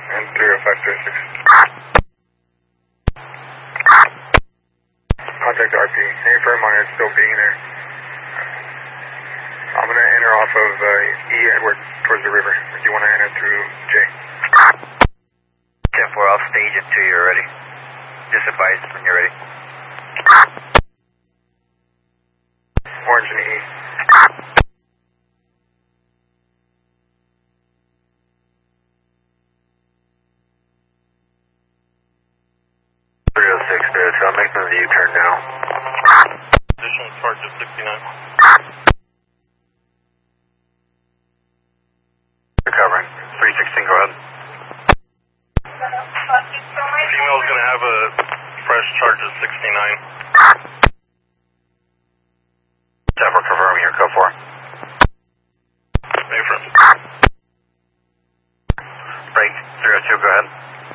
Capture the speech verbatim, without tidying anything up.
and three oh five three six. Contact R P. Any firm on it still being there. I'm going to enter off of uh, E Edward towards the river. Or do you want to enter through J? ten four, I'll stage it till you're ready. Just advise when you're ready. Orange and E. three oh six there, so I'm making the U-turn now. Position charges sixty-nine. Recovering. three sixteen, go ahead. Female's going to have a fresh charge of sixty-nine. Denver confirming your code four. Affirm. Break. three oh two, go ahead.